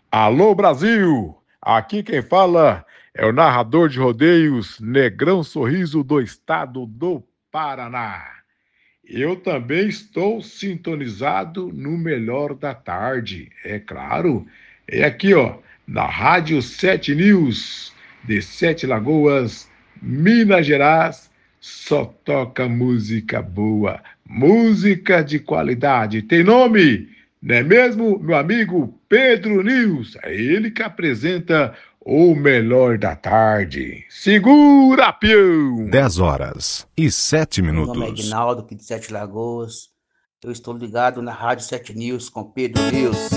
Alô Brasil! Aqui quem fala é o narrador de rodeios Negrão Sorriso do estado do Paraná. Eu também estou sintonizado no melhor da tarde, é claro. É aqui, ó, na Rádio 7 News, de Sete Lagoas, Minas Gerais. Só toca música boa, música de qualidade. Tem nome, não é mesmo, meu amigo Pedro News? É ele que apresenta o melhor da tarde. Segura, peão! 10h07. Meu nome é Aguinaldo, aqui de Sete Lagoas. Eu estou ligado na Rádio 7 News com Pedro News.